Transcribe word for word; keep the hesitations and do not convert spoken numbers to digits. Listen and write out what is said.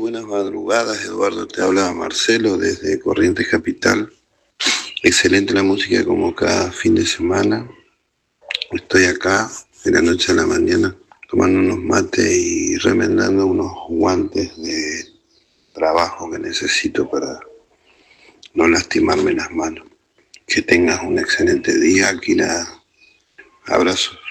buenas madrugadas, Eduardo. Te habla Marcelo desde Corrientes Capital. Excelente la música como cada fin de semana. Estoy acá de la noche a la mañana tomando unos mates y remendando unos guantes de trabajo que necesito para no lastimarme las manos. Que tengas un excelente día, Kira. Abrazos.